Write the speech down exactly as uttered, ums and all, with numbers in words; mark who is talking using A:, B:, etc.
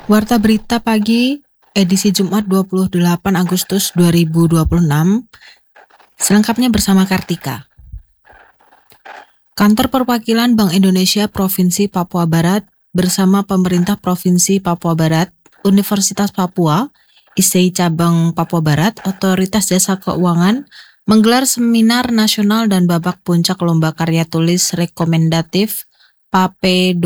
A: Warta Berita Pagi, edisi Jumat dua puluh delapan Agustus dua ribu dua puluh enam, selengkapnya bersama Kartika. Kantor Perwakilan Bank Indonesia Provinsi Papua Barat bersama pemerintah Provinsi Papua Barat, Universitas Papua, I S E I Cabang Papua Barat, Otoritas Jasa Keuangan, menggelar seminar nasional dan babak puncak lomba karya tulis rekomendatif P A P